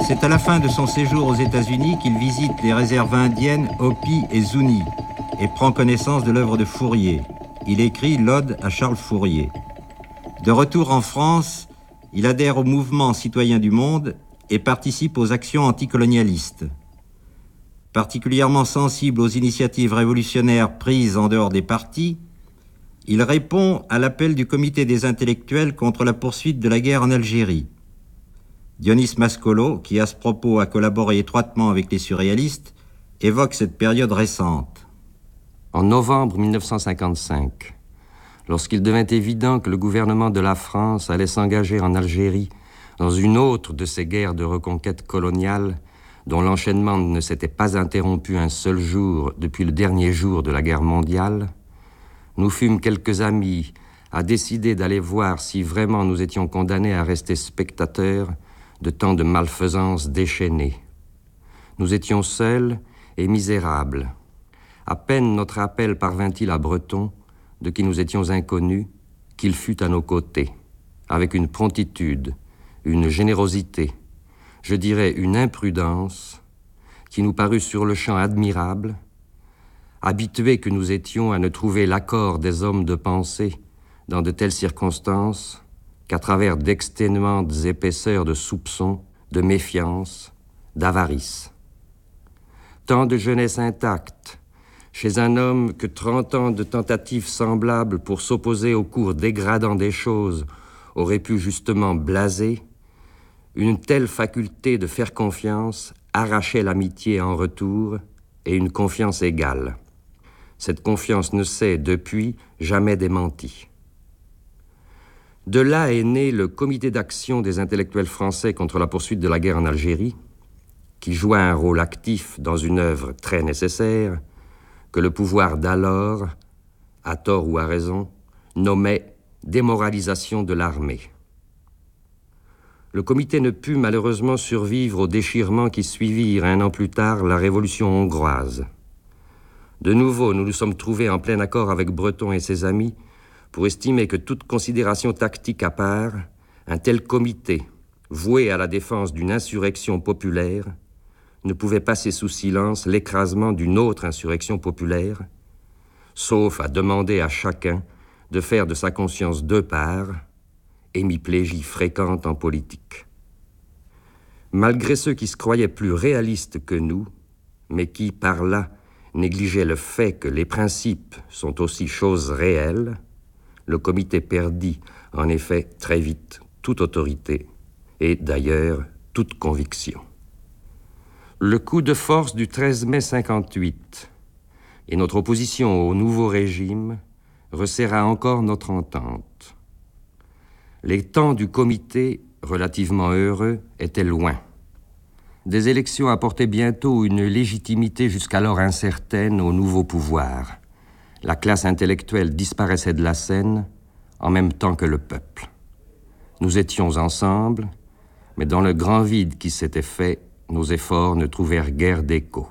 C'est à la fin de son séjour aux États-Unis qu'il visite les réserves indiennes Hopi et Zuni et prend connaissance de l'œuvre de Fourier. Il écrit l'Ode à Charles Fourier. De retour en France, il adhère au mouvement citoyen du monde et participe aux actions anticolonialistes. Particulièrement sensible aux initiatives révolutionnaires prises en dehors des partis, il répond à l'appel du comité des intellectuels contre la poursuite de la guerre en Algérie. Dionys Mascolo, qui à ce propos a collaboré étroitement avec les surréalistes, évoque cette période récente. En novembre 1955, lorsqu'il devint évident que le gouvernement de la France allait s'engager en Algérie dans une autre de ces guerres de reconquête coloniale dont l'enchaînement ne s'était pas interrompu un seul jour depuis le dernier jour de la guerre mondiale, nous fûmes quelques amis à décider d'aller voir si vraiment nous étions condamnés à rester spectateurs de tant de malfaisances déchaînées. Nous étions seuls et misérables. À peine notre appel parvint-il à Breton, de qui nous étions inconnus, qu'il fut à nos côtés, avec une promptitude, une générosité, je dirais une imprudence, qui nous parut sur le champ admirable, habitués que nous étions à ne trouver l'accord des hommes de pensée dans de telles circonstances qu'à travers d'exténuantes épaisseurs de soupçons, de méfiance, d'avarice. Tant de jeunesse intacte, chez un homme que 30 ans de tentatives semblables pour s'opposer au cours dégradant des choses auraient pu justement blaser, une telle faculté de faire confiance arrachait l'amitié en retour et une confiance égale. Cette confiance ne s'est, depuis, jamais démentie. De là est né le comité d'action des intellectuels français contre la poursuite de la guerre en Algérie, qui joua un rôle actif dans une œuvre très nécessaire que le pouvoir d'alors, à tort ou à raison, nommait « démoralisation de l'armée ». Le comité ne put malheureusement survivre aux déchirements qui suivirent un an plus tard la révolution hongroise. De nouveau, nous nous sommes trouvés en plein accord avec Breton et ses amis pour estimer que toute considération tactique à part, un tel comité, voué à la défense d'une insurrection populaire, ne pouvait passer sous silence l'écrasement d'une autre insurrection populaire, sauf à demander à chacun de faire de sa conscience deux parts, hémiplégie fréquente en politique. Malgré ceux qui se croyaient plus réalistes que nous, mais qui, par là, négligeaient le fait que les principes sont aussi choses réelles, le comité perdit, en effet, très vite toute autorité et, d'ailleurs, toute conviction. Le coup de force du 13 mai 58 et notre opposition au nouveau régime resserra encore notre entente. Les temps du comité, relativement heureux, étaient loin. Des élections apportaient bientôt une légitimité jusqu'alors incertaine au nouveau pouvoir. La classe intellectuelle disparaissait de la scène en même temps que le peuple. Nous étions ensemble, mais dans le grand vide qui s'était fait, nos efforts ne trouvèrent guère d'écho.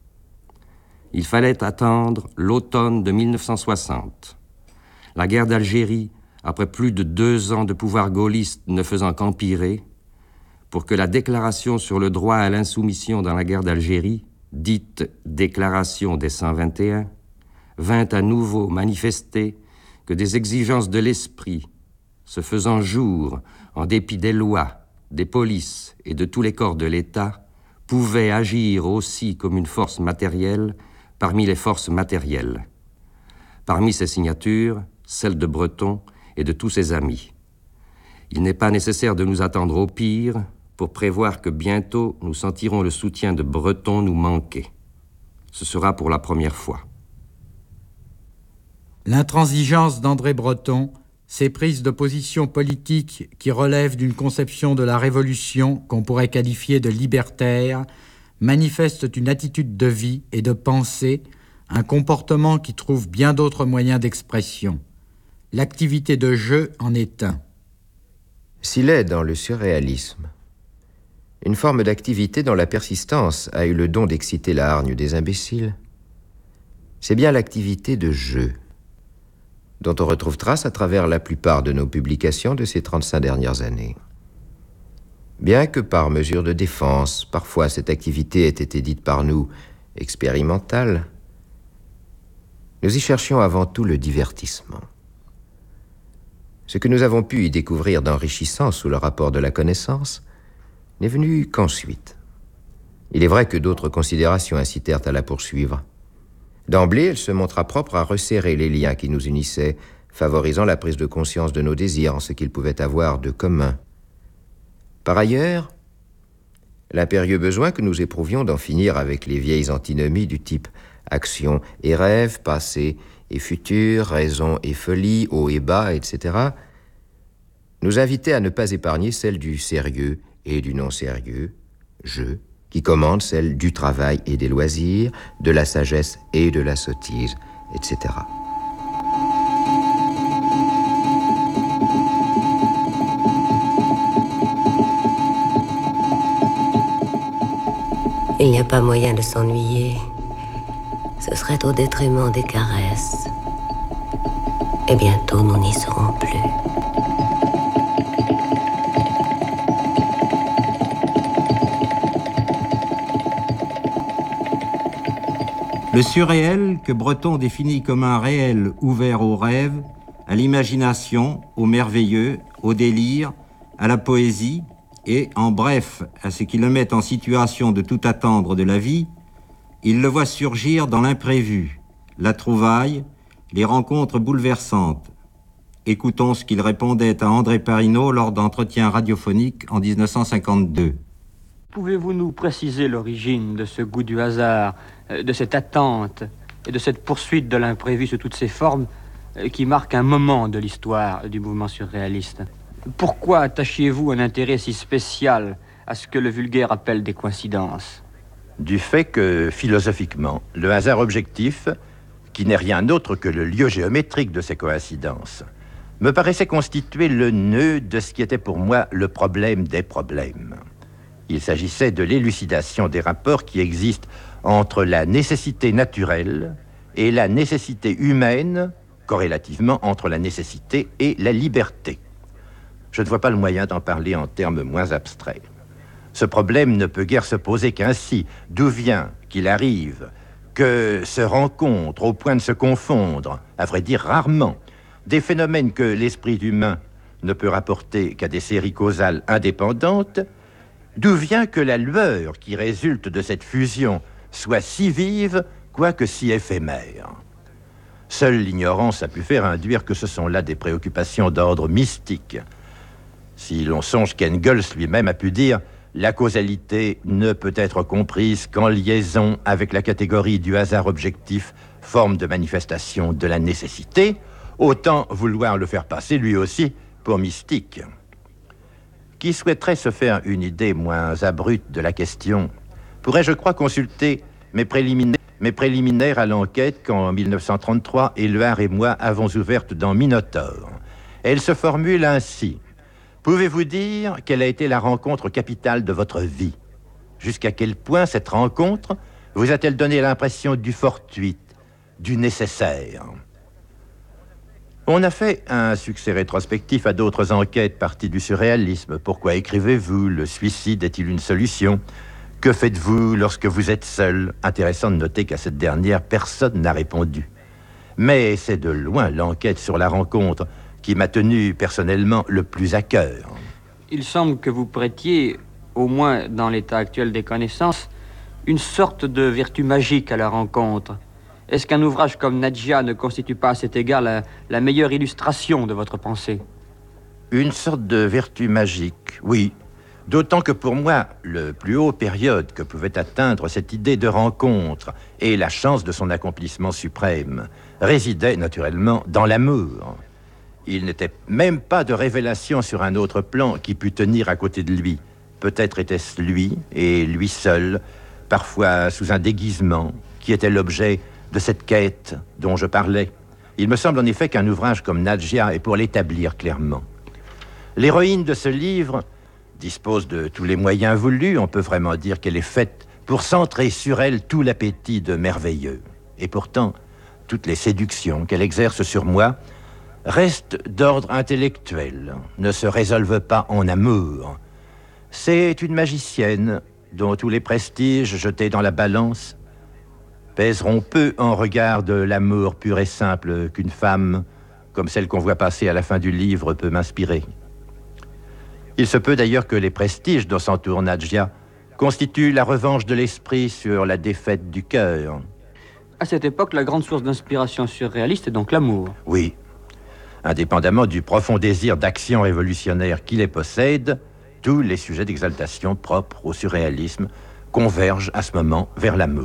Il fallait attendre l'automne de 1960. La guerre d'Algérie, après plus de 2 ans de pouvoir gaulliste ne faisant qu'empirer, pour que la déclaration sur le droit à l'insoumission dans la guerre d'Algérie, dite Déclaration des 121, vint à nouveau manifester que des exigences de l'esprit, se faisant jour en dépit des lois, des polices et de tous les corps de l'État, pouvaient agir aussi comme une force matérielle parmi les forces matérielles. Parmi ces signatures, celle de Breton et de tous ses amis. Il n'est pas nécessaire de nous attendre au pire pour prévoir que bientôt nous sentirons le soutien de Breton nous manquer. Ce sera pour la première fois. L'intransigeance d'André Breton, ses prises de position politiques qui relèvent d'une conception de la révolution qu'on pourrait qualifier de libertaire, manifestent une attitude de vie et de pensée, un comportement qui trouve bien d'autres moyens d'expression. L'activité de jeu en est un. S'il est dans le surréalisme une forme d'activité dont la persistance a eu le don d'exciter la hargne des imbéciles, c'est bien l'activité de jeu, dont on retrouve trace à travers la plupart de nos publications de ces 35 dernières années. Bien que par mesure de défense, parfois cette activité ait été dite par nous expérimentale, nous y cherchions avant tout le divertissement. Ce que nous avons pu y découvrir d'enrichissant sous le rapport de la connaissance n'est venu qu'ensuite. Il est vrai que d'autres considérations incitèrent à la poursuivre. D'emblée, elle se montra propre à resserrer les liens qui nous unissaient, favorisant la prise de conscience de nos désirs en ce qu'ils pouvaient avoir de commun. Par ailleurs, l'impérieux besoin que nous éprouvions d'en finir avec les vieilles antinomies du type action et rêve, passé et futur, raison et folie, haut et bas, etc., nous invitait à ne pas épargner celle du sérieux et du non-sérieux, je, qui commande celle du travail et des loisirs, de la sagesse et de la sottise, etc. Il n'y a pas moyen de s'ennuyer. Ce serait au détriment des caresses. Et bientôt, nous n'y serons plus. Le surréel, que Breton définit comme un réel ouvert au rêve, à l'imagination, au merveilleux, au délire, à la poésie, et, en bref, à ce qui le met en situation de tout attendre de la vie, il le voit surgir dans l'imprévu, la trouvaille, les rencontres bouleversantes. Écoutons ce qu'il répondait à André Parinaud lors d'entretiens radiophoniques en 1952. Pouvez-vous nous préciser l'origine de ce goût du hasard, de cette attente et de cette poursuite de l'imprévu sous toutes ses formes qui marquent un moment de l'histoire du mouvement surréaliste? Pourquoi attachiez-vous un intérêt si spécial à ce que le vulgaire appelle des coïncidences? Du fait que, philosophiquement, le hasard objectif, qui n'est rien d'autre que le lieu géométrique de ces coïncidences, me paraissait constituer le nœud de ce qui était pour moi le problème des problèmes. Il s'agissait de l'élucidation des rapports qui existent entre la nécessité naturelle et la nécessité humaine, corrélativement entre la nécessité et la liberté. Je ne vois pas le moyen d'en parler en termes moins abstraits. Ce problème ne peut guère se poser qu'ainsi. D'où vient qu'il arrive que se rencontrent au point de se confondre, à vrai dire rarement, des phénomènes que l'esprit humain ne peut rapporter qu'à des séries causales indépendantes? D'où vient que la lueur qui résulte de cette fusion soit si vive, quoique si éphémère? Seule l'ignorance a pu faire induire que ce sont là des préoccupations d'ordre mystique. Si l'on songe qu'Engels lui-même a pu dire « La causalité ne peut être comprise qu'en liaison avec la catégorie du hasard objectif, forme de manifestation de la nécessité », autant vouloir le faire passer lui aussi pour mystique. Qui souhaiterait se faire une idée moins abrupte de la question pourrait, je crois, consulter mes préliminaires à l'enquête qu'en 1933, Éluard et moi avons ouverte dans Minotaure. Elle se formule ainsi. Pouvez-vous dire quelle a été la rencontre capitale de votre vie? Jusqu'à quel point cette rencontre vous a-t-elle donné l'impression du fortuit, du nécessaire? On a fait un succès rétrospectif à d'autres enquêtes parties du surréalisme. Pourquoi écrivez-vous? Le suicide est-il une solution? Que faites-vous lorsque vous êtes seul? Intéressant de noter qu'à cette dernière, personne n'a répondu. Mais c'est de loin l'enquête sur la rencontre qui m'a tenu personnellement le plus à cœur. Il semble que vous prêtiez, au moins dans l'état actuel des connaissances, une sorte de vertu magique à la rencontre. Est-ce qu'un ouvrage comme Nadja ne constitue pas à cet égard la meilleure illustration de votre pensée? Une sorte de vertu magique, oui. D'autant que pour moi, le plus haut période que pouvait atteindre cette idée de rencontre et la chance de son accomplissement suprême résidait naturellement dans l'amour. Il n'était même pas de révélation sur un autre plan qui pût tenir à côté de lui. Peut-être était-ce lui, et lui seul, parfois sous un déguisement, qui était l'objet de cette quête dont je parlais. Il me semble en effet qu'un ouvrage comme Nadja est pour l'établir clairement. L'héroïne de ce livre dispose de tous les moyens voulus. On peut vraiment dire qu'elle est faite pour centrer sur elle tout l'appétit de merveilleux. Et pourtant, toutes les séductions qu'elle exerce sur moi restent d'ordre intellectuel, ne se résolvent pas en amour. C'est une magicienne dont tous les prestiges jetés dans la balance pèseront peu en regard de l'amour pur et simple qu'une femme, comme celle qu'on voit passer à la fin du livre, peut m'inspirer. Il se peut d'ailleurs que les prestiges dont s'entoure Nadja constituent la revanche de l'esprit sur la défaite du cœur. À cette époque, la grande source d'inspiration surréaliste est donc l'amour. Oui. Indépendamment du profond désir d'action révolutionnaire qui les possède, tous les sujets d'exaltation propres au surréalisme convergent à ce moment vers l'amour.